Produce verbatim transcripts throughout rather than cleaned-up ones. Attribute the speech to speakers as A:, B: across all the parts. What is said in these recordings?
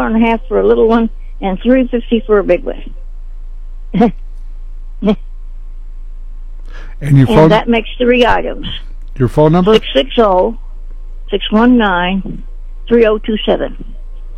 A: and a half for a little one and three fifty for a big one.
B: And your phone?
A: And that makes three items.
B: Your phone number?
A: six six zero, six one nine, three zero two seven.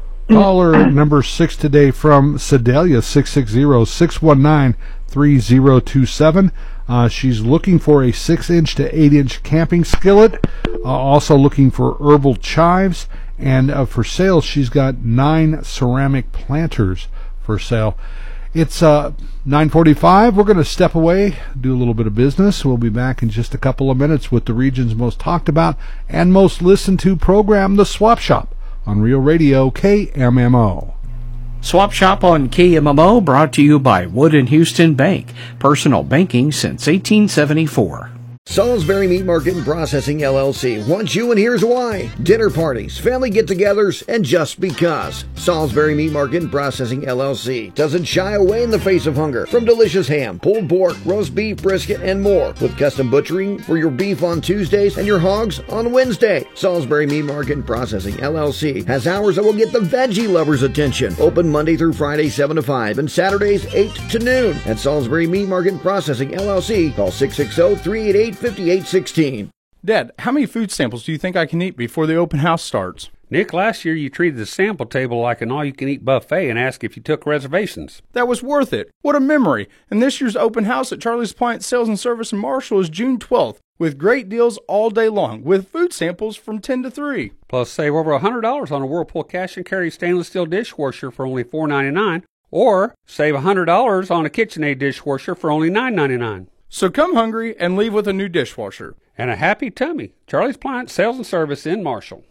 B: Caller number six today from Sedalia, six six zero, six one nine, three zero two seven. Uh, she's looking for a six inch to eight inch camping skillet, uh, also looking for herbal chives, and uh, for sale she's got nine ceramic planters for sale. It's uh, nine forty-five. We're going to step away, do a little bit of business. We'll be back in just a couple of minutes with the region's most talked about and most listened to program, The Swap Shop, on Real Radio K M M O.
C: Swap Shop on K M M O, brought to you by Wood and Houston Bank. Personal banking since eighteen seventy-four.
D: Salisbury Meat Market and Processing, L L C wants you, and here's why. Dinner parties, family get-togethers, and just because. Salisbury Meat Market and Processing, L L C doesn't shy away in the face of hunger from delicious ham, pulled pork, roast beef, brisket, and more, with custom butchering for your beef on Tuesdays and your hogs on Wednesday. Salisbury Meat Market and Processing, L L C has hours that will get the veggie lovers' attention. Open Monday through Friday, seven to five, and Saturdays, eight to noon. At Salisbury Meat Market and Processing, L L C, call six six zero, three eight eight, five eight one six.
E: Dad, how many food samples do you think I can eat before the open house starts?
F: Nick, last year you treated the sample table like an all-you-can-eat buffet and asked if you took reservations.
E: That was worth it. What a memory. And this year's open house at Charlie's Appliance Sales and Service in Marshall is June twelfth, with great deals all day long, with food samples from ten to three.
F: Plus, save over one hundred dollars on a Whirlpool cash and carry stainless steel dishwasher for only four ninety-nine, or save one hundred dollars on a KitchenAid dishwasher for only nine ninety-nine.
E: So come hungry and leave with a new dishwasher.
F: And a happy tummy. Charlie's Appliance Sales and Service in Marshall.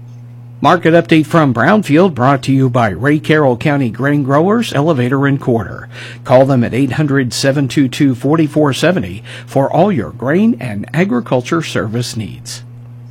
C: Market update from Brownfield, brought to you by Ray Carroll County Grain Growers, Elevator and Quarter. Call them at eight hundred, seven two two, four four seven zero for all your grain and agriculture service needs.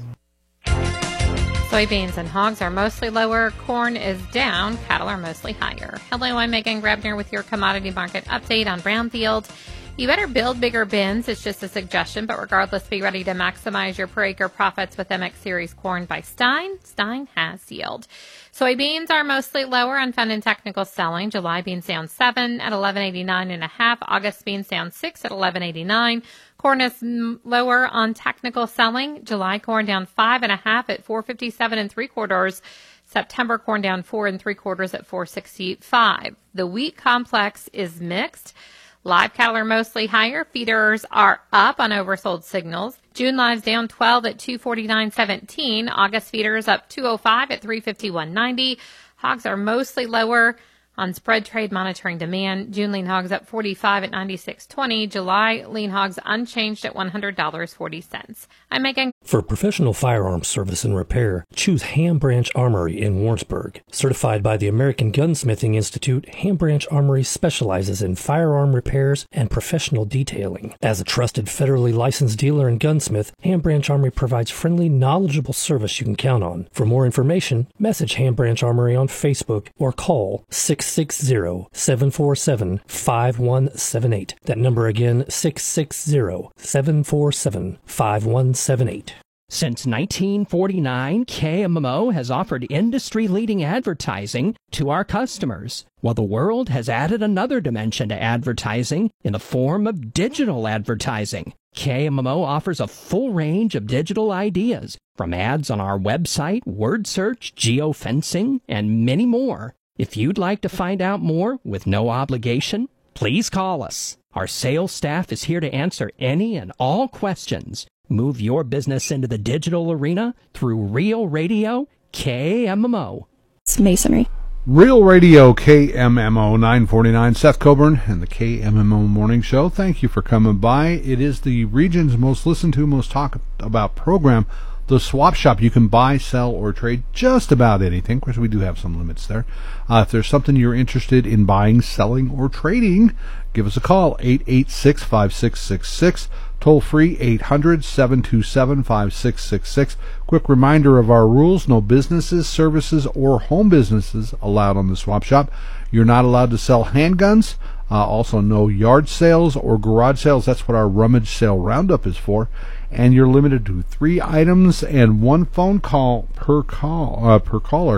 G: Soybeans and hogs are mostly lower. Corn is down. Cattle are mostly higher. Hello, I'm Megan Grebner with your commodity market update on Brownfield. You better build bigger bins. It's just a suggestion, but regardless, be ready to maximize your per acre profits with M X Series corn by Stein. Stein has yield. Soybeans are mostly lower on fund and technical selling. July beans down seven at eleven eighty-nine and a half. August beans down six at eleven eighty-nine. Corn is lower on technical selling. July corn down five and a half at four fifty-seven and three quarters. September corn down four and three quarters at four sixty-five. The wheat complex is mixed. Live cattle are mostly higher. Feeders are up on oversold signals. June lives down twelve at two forty-nine seventeen. August feeders up two oh five at three fifty-one ninety. Hogs are mostly lower on spread trade monitoring demand. June lean hogs up forty-five at ninety-six twenty. July lean hogs unchanged at one hundred dollars and forty cents. I'm Megan.
H: For professional firearms service and repair, choose Ham Branch Armory in Warrensburg. Certified by the American Gunsmithing Institute, Ham Branch Armory specializes in firearm repairs and professional detailing. As a trusted federally licensed dealer and gunsmith, Ham Branch Armory provides friendly, knowledgeable service you can count on. For more information, message Ham Branch Armory on Facebook or call six six zero, seven four seven, five one seven eight. That number again, six six zero, seven four seven, five one seven eight.
I: Since nineteen forty-nine, K M M O has offered industry-leading advertising to our customers. While the world has added another dimension to advertising in the form of digital advertising, K M M O offers a full range of digital ideas, from ads on our website, word search, geofencing, and many more. If you'd like to find out more with no obligation, please call us. Our sales staff is here to answer any and all questions. Move your business into the digital arena through Real Radio K M M O.
J: It's masonry.
B: Real Radio K M M O nine forty-nine. Seth Coburn and the K M M O Morning Show. Thank you for coming by. It is the region's most listened to, most talked about program, The Swap Shop. You can buy, sell, or trade just about anything. Of course, we do have some limits there. Uh, if there's something you're interested in buying, selling, or trading, give us a call, eight eight six, five six six six. Toll free, eight hundred, seven two seven, five six six six. Quick reminder of our rules: no businesses, services, or home businesses allowed on the Swap Shop. You're not allowed to sell handguns. Uh, also, no yard sales or garage sales. That's what our rummage sale roundup is for. And you're limited to three items and one phone call per call uh, per caller.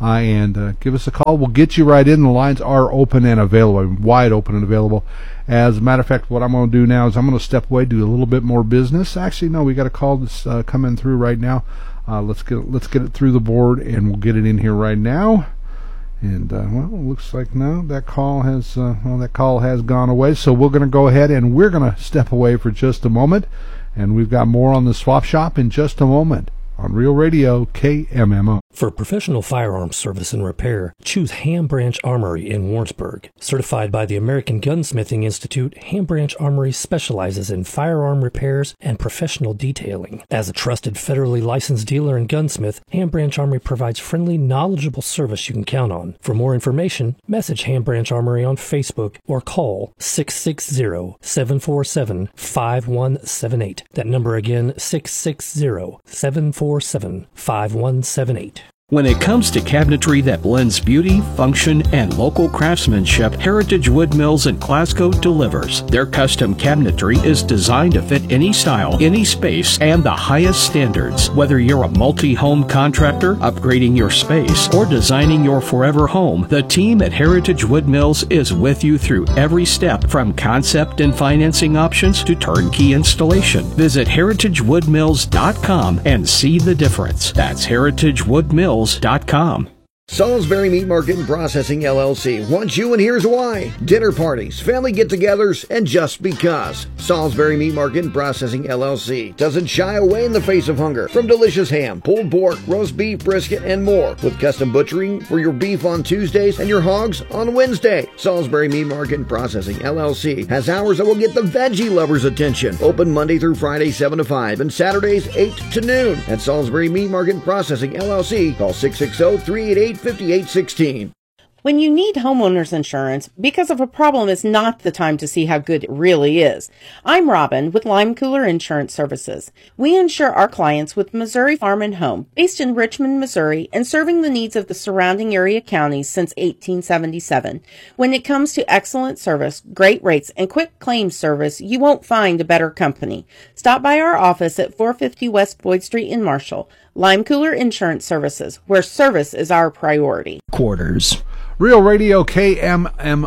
B: uh, and uh, give us a call. We'll get you right in. The lines are open and available, wide open and available. As a matter of fact, what I'm going to do now is I'm going to step away, do a little bit more business. Actually, no, we got a call that's uh, coming through right now. Uh, let's get let's get it through the board, and we'll get it in here right now. And uh, well, it looks like no, that call has uh, well, that call has gone away. So we're going to go ahead and we're going to step away for just a moment, and we've got more on the Swap Shop in just a moment on Real Radio K M M O.
H: For professional firearms service and repair, choose Ham Branch Armory in Warrensburg. Certified by the American Gunsmithing Institute, Ham Branch Armory specializes in firearm repairs and professional detailing. As a trusted federally licensed dealer and gunsmith, Ham Branch Armory provides friendly, knowledgeable service you can count on. For more information, message Ham Branch Armory on Facebook or call six six zero, seven four seven, five one seven eight. That number again, six six zero, seven four seven, five one seven eight.
C: When it comes to cabinetry that blends beauty, function, and local craftsmanship, Heritage Wood Mills in Glasgow delivers. Their custom cabinetry is designed to fit any style, any space, and the highest standards. Whether you're a multi-home contractor, upgrading your space, or designing your forever home, the team at Heritage Wood Mills is with you through every step, from concept and financing options to turnkey installation. Visit heritage wood mills dot com and see the difference. That's heritage wood mills dot com.
D: Salisbury Meat Market and Processing L L C wants you, and here's why. Dinner parties, family get-togethers, and just because. Salisbury Meat Market and Processing L L C doesn't shy away in the face of hunger. From delicious ham, pulled pork, roast beef, brisket, and more. With custom butchering for your beef on Tuesdays and your hogs on Wednesday. Salisbury Meat Market and Processing L L C has hours that will get the veggie lovers' attention. Open Monday through Friday, seven to five, and Saturdays, eight to noon. At Salisbury Meat Market and Processing L L C, call six six zero, three eight eight, five eight one six.
J: When you need homeowners insurance, because of a problem is not the time to see how good it really is. I'm Robin with Lime Cooler Insurance Services. We insure our clients with Missouri Farm and Home, based in Richmond, Missouri, and serving the needs of the surrounding area counties since eighteen seventy-seven. When it comes to excellent service, great rates, and quick claims service, you won't find a better company. Stop by our office at four fifty West Boyd Street in Marshall. Lime Cooler Insurance Services, where service is our priority.
C: Quarters.
B: Real Radio K M M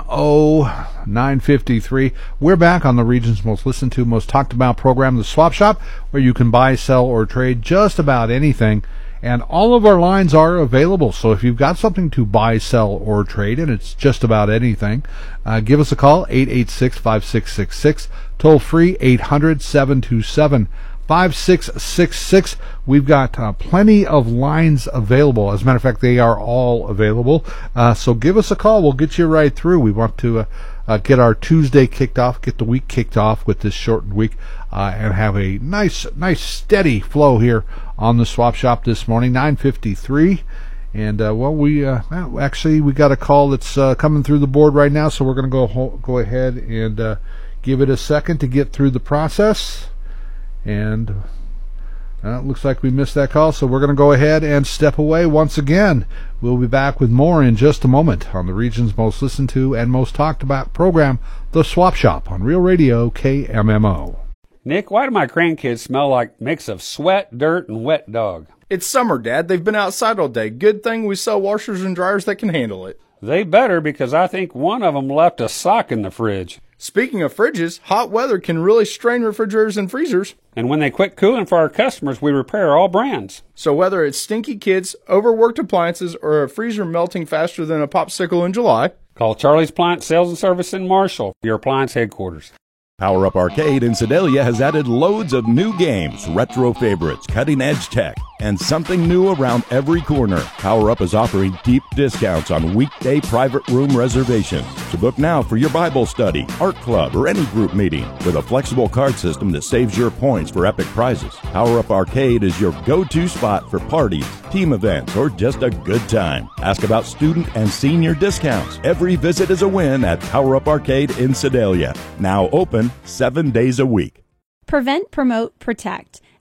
B: O nine fifty-three. We're back on the region's most listened to, most talked about program, The Swap Shop, where you can buy, sell, or trade just about anything. And all of our lines are available. So if you've got something to buy, sell, or trade, and it's just about anything, uh, give us a call, eight eight six, five six six six, toll free, eight hundred, seven two seven, five six six six. We've got uh, plenty of lines available. As a matter of fact, they are all available. Uh, so give us a call. We'll get you right through. We want to uh, uh, get our Tuesday kicked off, get the week kicked off with this shortened week, uh, and have a nice, nice steady flow here on the Swap Shop this morning, nine fifty-three. And, uh, well, we uh, well, actually, we got a call that's uh, coming through the board right now, so we're going to go ho- go ahead and uh, give it a second to get through the process. And uh, it looks like we missed that call, so we're going to go ahead and step away once again. We'll be back with more in just a moment on the region's most listened to and most talked about program, The Swap Shop, on Real Radio K M M O.
F: Nick, why do my grandkids smell like a mix of sweat, dirt, and wet dog?
E: It's summer, Dad. They've been outside all day. Good thing we sell washers and dryers that can handle it.
F: They better, because I think one of them left a sock in the fridge.
E: Speaking of fridges, hot weather can really strain refrigerators and freezers.
F: And when they quit cooling for our customers, we repair all brands.
E: So whether it's stinky kids, overworked appliances, or a freezer melting faster than a popsicle in July,
F: call Charlie's Appliance Sales and Service in Marshall, your appliance headquarters.
K: Power Up Arcade in Sedalia has added loads of new games, retro favorites, cutting-edge tech, and something new around every corner. Power Up is offering deep discounts on weekday private room reservations. So book now for your Bible study, art club, or any group meeting with a flexible card system that saves your points for epic prizes. Power Up Arcade is your go-to spot for parties, team events, or just a good time. Ask about student and senior discounts. Every visit is a win at Power Up Arcade in Sedalia. Now open seven days a week.
L: Prevent, promote, protect.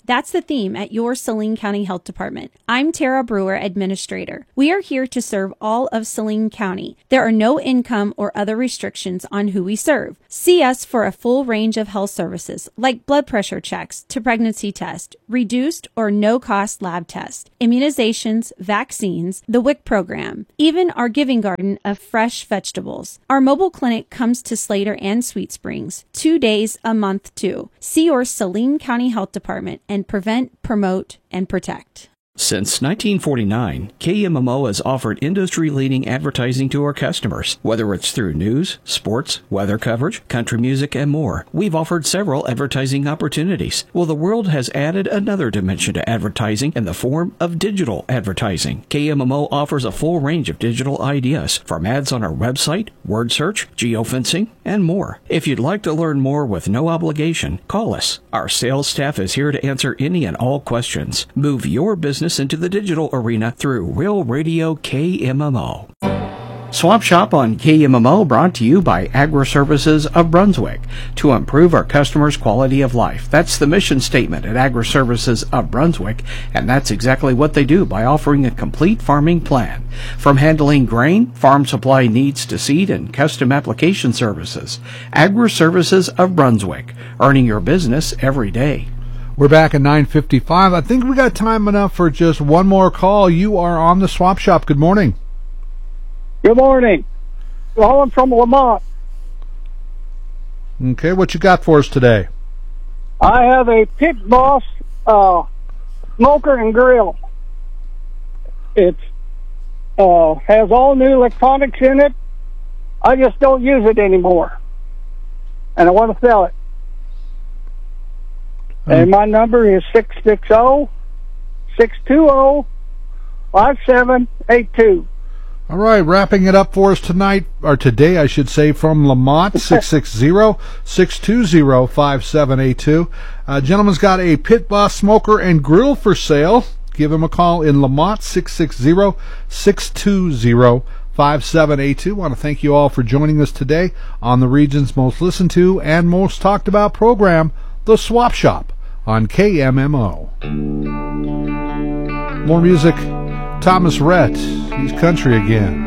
L: That's the theme at your Saline County Health Department. I'm Tara Brewer, Administrator. We are here to serve all of Saline County. There are no income or other restrictions on who we serve. See us for a full range of health services like blood pressure checks to pregnancy test, reduced or no-cost lab tests, immunizations, vaccines, the W I C program, even our giving garden of fresh vegetables. Our mobile clinic comes to Slater and Sweet Springs two days a month too. See your Saline County Health Department and prevent, promote, and protect.
C: Since nineteen forty-nine, K M M O has offered industry-leading advertising to our customers. Whether it's through news, sports, weather coverage, country music, and more, we've offered several advertising opportunities. Well, the world has added another dimension to advertising in the form of digital advertising. K M M O offers a full range of digital ideas, from ads on our website, word search, geofencing, and more. If you'd like to learn more with no obligation, call us. Our sales staff is here to answer any and all questions. Move your business into the digital arena through Real Radio K M M O. Swap Shop on K M M O brought to you by Agri-Services of Brunswick. To improve our customers' quality of life. That's the mission statement at Agri-Services of Brunswick, and that's exactly what they do by offering a complete farming plan. From handling grain, farm supply needs to seed and custom application services. Agri-Services of Brunswick, earning your business every day.
B: We're back at nine fifty-five. I think we got time enough for just one more call. You are on the Swap Shop. Good morning.
M: Good morning. Calling from Lamont.
B: Okay, what you got for us today?
M: I have a Pit Boss uh, smoker and grill. It uh, has all new electronics in it. I just don't use it anymore, and I want to sell it. And my number is six six zero, six two zero, five seven eight two.
B: All right, wrapping it up for us tonight, or today, I should say, from Lamont, six six zero, six two zero, five seven eight two. Uh, gentleman's got a Pit Boss smoker and grill for sale. Give him a call in Lamont, six six zero, six two zero, five seven eight two. I want to thank you all for joining us today on the region's most listened to and most talked about program, The Swap Shop, on K M M O. More music, Thomas Rhett, he's country again.